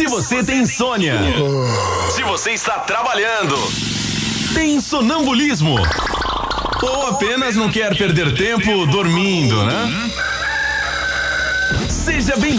Se você tem insônia, se você está trabalhando, tem sonambulismo ou apenas não quer perder tempo dormindo, né? Seja bem